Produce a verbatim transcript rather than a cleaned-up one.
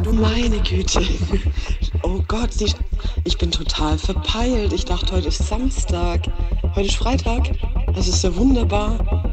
Meine Güte. Oh Gott, sie, ich bin total verpeilt. Ich dachte, heute ist Samstag. Heute ist Freitag. Das ist ja wunderbar.